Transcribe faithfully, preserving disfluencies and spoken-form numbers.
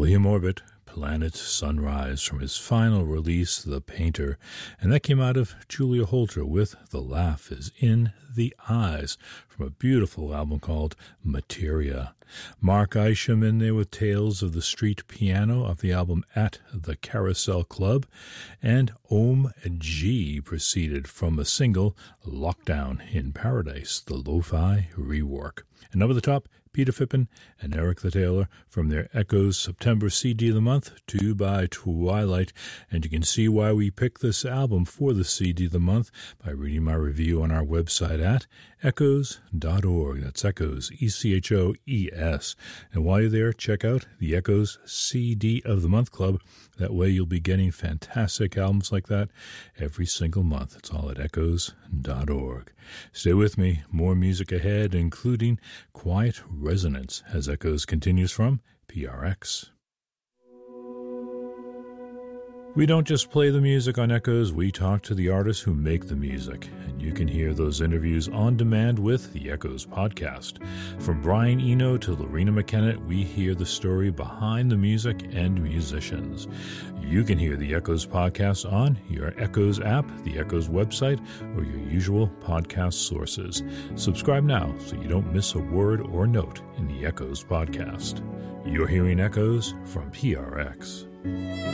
William Orbit, Planet Sunrise, from his final release, The Painter, and that came out of Julia Holter with The Laugh is in the Eyes, from a beautiful album called Materia. Mark Isham in there with Tales of the Street Piano of the album At the Carousel Club, and Om G proceeded from a single, Lockdown in Paradise, the Lo-Fi Rework. And over the top, Peter Fippen and Eric the Taylor from their Echoes September C D of the Month, Two by Twilight. And you can see why we picked this album for the C D of the month by reading my review on our website at echoes dot org. That's Echoes, E C H O E S. And while you're there, check out the Echoes C D of the Month Club. That way you'll be getting fantastic albums like that every single month. It's all at echoes dot org. Stay with me. More music ahead, including Quiet Resonance, as Echoes continues from P R X. We don't just play the music on Echoes, we talk to the artists who make the music, and you can hear those interviews on demand with the Echoes podcast. From Brian Eno to Lorena McKenna, we hear the story behind the music and musicians. You can hear the Echoes podcast on your Echoes app, the Echoes website, or your usual podcast sources. Subscribe now so you don't miss a word or note in the Echoes podcast. You're hearing Echoes from P R X.